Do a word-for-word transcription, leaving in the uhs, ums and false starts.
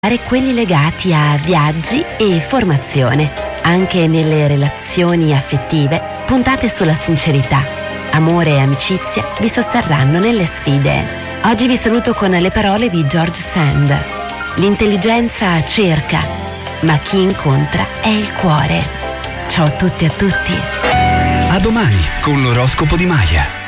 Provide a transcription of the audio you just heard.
quelli legati a viaggi e formazione. Anche nelle relazioni affettive, puntate sulla sincerità. Amore e amicizia vi sosterranno nelle sfide. Oggi vi saluto con le parole di George Sand. L'intelligenza cerca, ma chi incontra è il cuore. Ciao a tutti e a tutti. A domani con l'oroscopo di Maya.